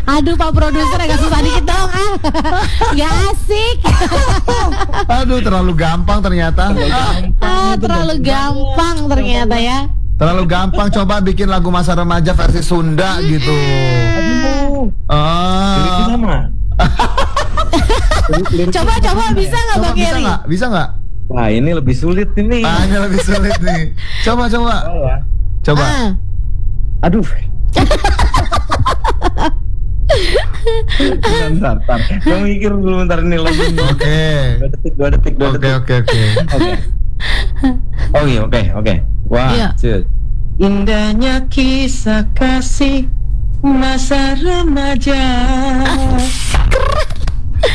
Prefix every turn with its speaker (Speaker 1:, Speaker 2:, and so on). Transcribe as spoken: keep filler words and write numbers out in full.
Speaker 1: Aduh Pak Produser agak susah dikit dong ah. Gak asik.
Speaker 2: Aduh terlalu gampang ternyata.
Speaker 1: Ah, terlalu gampang ternyata ya.
Speaker 2: Terlalu gampang, coba bikin lagu masa remaja versi Sunda gitu.
Speaker 3: Aduh.
Speaker 2: Ah.
Speaker 3: Liriknya sama.
Speaker 1: Coba coba bisa nggak
Speaker 2: Coba
Speaker 1: Bang
Speaker 2: bisa
Speaker 1: Geri?
Speaker 2: nggak? Bisa nggak?
Speaker 3: Wah ini lebih sulit ini.
Speaker 2: Ah, ini lebih sulit nih. Coba coba.
Speaker 3: Oh, ya.
Speaker 2: Coba.
Speaker 1: Ah.
Speaker 3: Aduh. Bentar, bentar. Gue mikir dulu bentar ini lagi.
Speaker 2: Oke.
Speaker 3: Dua detik, dua detik, dua
Speaker 2: Oke
Speaker 3: detik.
Speaker 2: oke oke.
Speaker 3: Oke. Oh iya, oke, oke. Wah,
Speaker 1: Iya.
Speaker 3: cut. Indahnya kisah kasih masa remaja.